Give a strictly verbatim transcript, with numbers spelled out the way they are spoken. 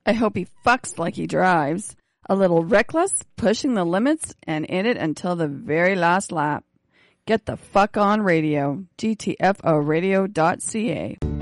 I hope he fucks like he drives. A little reckless, pushing the limits, and in it until the very last lap. Get the fuck on radio. G T F O radio dot C A.